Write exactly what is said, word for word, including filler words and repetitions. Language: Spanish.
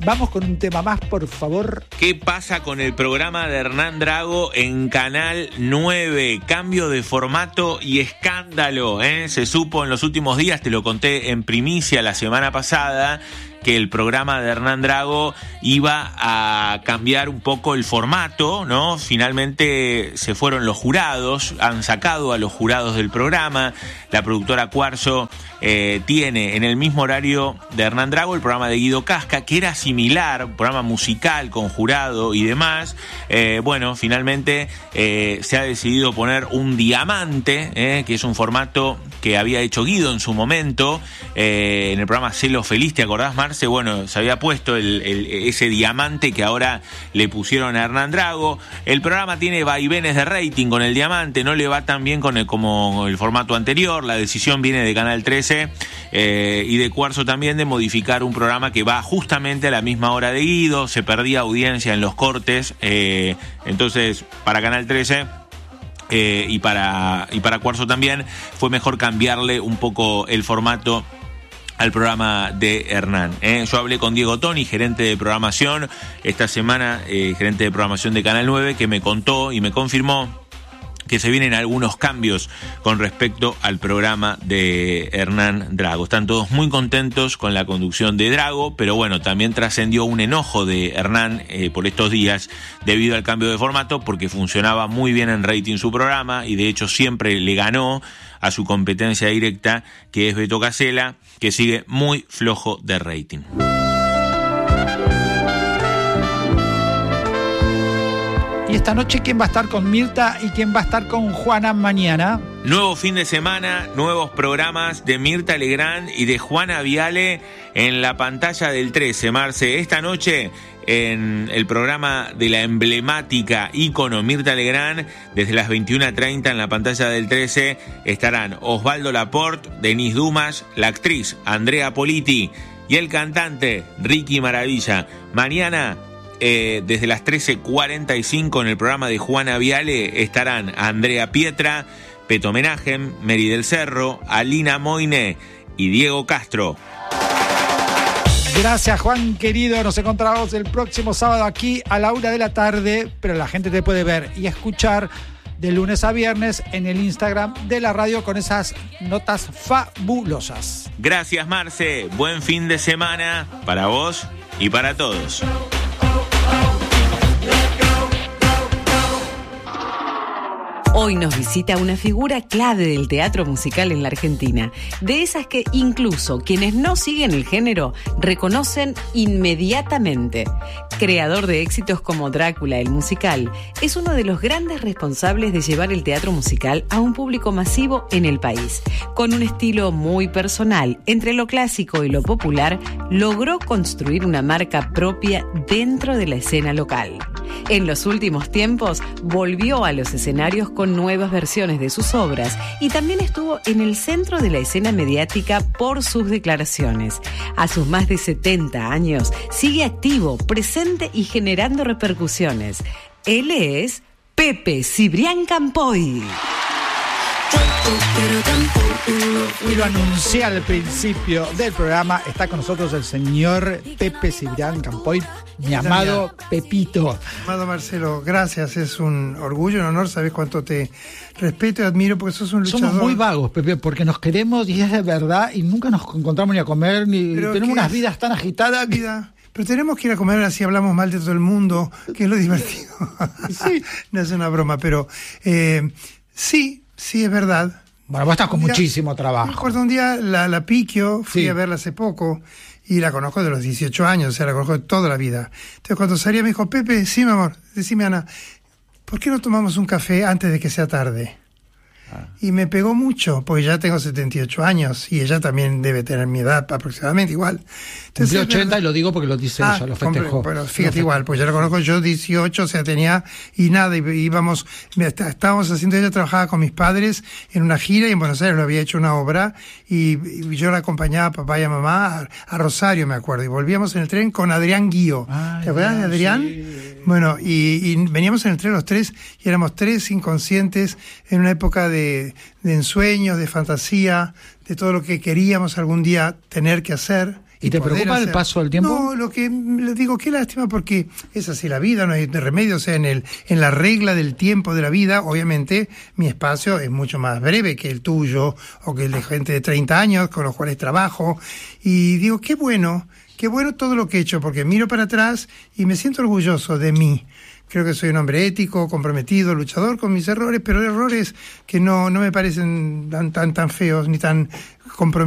Vamos con un tema más, por favor. ¿Qué pasa con el programa de Hernán Drago en Canal nueve? Cambio de formato y escándalo, ¿eh? Se supo en los últimos días, te lo conté en primicia la semana pasada, que el programa de Hernán Drago iba a cambiar un poco el formato, ¿no? Finalmente se fueron los jurados, han sacado a los jurados del programa. La productora Cuarzo eh, tiene en el mismo horario de Hernán Drago el programa de Guido Casca, que era similar, un programa musical con jurado y demás. Eh, bueno, finalmente eh, se ha decidido poner un diamante, eh, que es un formato que había hecho Guido en su momento, eh, en el programa Celo Feliz, ¿te acordás, Marce? Bueno, se había puesto el, el, ese diamante que ahora le pusieron a Hernán Drago. El programa tiene vaivenes de rating con el diamante, no le va tan bien con el, como el formato anterior. La decisión viene de Canal trece eh, y de Cuarzo también de modificar un programa que va justamente a la misma hora de Guido. Se perdía audiencia en los cortes, eh, entonces para Canal trece... Eh, y para y para Cuarzo también fue mejor cambiarle un poco el formato al programa de Hernán. ¿eh? Yo hablé con Diego Toni, gerente de programación, esta semana, eh, gerente de programación de Canal nueve, que me contó y me confirmó que se vienen algunos cambios con respecto al programa de Hernán Drago. Están todos muy contentos con la conducción de Drago, pero bueno, también trascendió un enojo de Hernán eh, por estos días debido al cambio de formato, porque funcionaba muy bien en rating su programa y de hecho siempre le ganó a su competencia directa, que es Beto Casella, que sigue muy flojo de rating. Y esta noche, ¿quién va a estar con Mirta y quién va a estar con Juana mañana? Nuevo fin de semana, nuevos programas de Mirta Legrand y de Juana Viale en la pantalla del trece, Marce. Esta noche, en el programa de la emblemática ícono Mirta Legrand, desde las veintiuna treinta en la pantalla del trece, estarán Osvaldo Laporte, Denise Dumas, la actriz Andrea Politi y el cantante Ricky Maravilla. Mañana, Eh, desde las trece cuarenta y cinco en el programa de Juana Viale estarán Andrea Pietra, Peto Menahem, Mary del Cerro, Alina Moine y Diego Castro. Gracias, Juan querido. Nos encontramos el próximo sábado aquí a la una de la tarde, pero la gente te puede ver y escuchar de lunes a viernes en el Instagram de la radio con esas notas fabulosas. Gracias, Marce. Buen fin de semana para vos y para todos. Hoy nos visita una figura clave del teatro musical en la Argentina, de esas que incluso quienes no siguen el género reconocen inmediatamente. Creador de éxitos como Drácula, el musical, es uno de los grandes responsables de llevar el teatro musical a un público masivo en el país. Con un estilo muy personal, entre lo clásico y lo popular, logró construir una marca propia dentro de la escena local. En los últimos tiempos, volvió a los escenarios con nuevas versiones de sus obras y también estuvo en el centro de la escena mediática por sus declaraciones. A sus más de setenta años, sigue activo, presente y generando repercusiones. Él es Pepe Cibrián Campoy. Y lo anuncié al principio del programa, está con nosotros el señor Pepe Cibrián Campoy, mi amado Pepito. Amado Marcelo, gracias, es un orgullo, un honor, sabes cuánto te respeto y admiro porque sos un luchador. Somos muy vagos, Pepe, porque nos queremos y es de verdad y nunca nos encontramos ni a comer, ni Pero tenemos unas es? vidas tan agitadas. Que... Vida. Pero tenemos que ir a comer, así hablamos mal de todo el mundo, que es lo divertido. Sí. No es una broma, pero eh, sí, sí es verdad. Bueno, vos estás con Un día, muchísimo trabajo. Me acuerdo un día, la, la Piquio, fui Sí. a verla hace poco y la conozco de los dieciocho años, o sea, la conozco de toda la vida. Entonces cuando salía me dijo, Pepe, sí, mi amor, decime, Ana, ¿por qué no tomamos un café antes de que sea tarde? Ah. Y me pegó mucho, porque ya tengo setenta y ocho años y ella también debe tener mi edad aproximadamente igual. Cumplió ochenta y lo digo porque lo dice ah, ella, lo festejó. Pero fíjate lo igual, pues ya la conozco yo dieciocho, o sea, tenía y nada, y íbamos, estábamos haciendo, ella trabajaba con mis padres en una gira y en Buenos Aires lo había hecho una obra y, y yo la acompañaba a papá y a mamá a, a Rosario, me acuerdo, y volvíamos en el tren con Adrián Guío. Ay, ¿te acuerdas de Adrián? Sí. Bueno, y, y veníamos en el tren los tres y éramos tres inconscientes en una época de, de ensueños, de fantasía, de todo lo que queríamos algún día tener que hacer ¿Y te preocupa hacer... el paso del tiempo? No, lo que les digo, qué lástima, porque es así la vida, no hay remedio. O sea, en el en la regla del tiempo de la vida, obviamente, mi espacio es mucho más breve que el tuyo o que el de gente de treinta años con los cuales trabajo. Y digo, qué bueno, qué bueno todo lo que he hecho, porque miro para atrás y me siento orgulloso de mí. Creo que soy un hombre ético, comprometido, luchador con mis errores, pero errores que no, no me parecen tan, tan, tan feos ni tan comprometidos.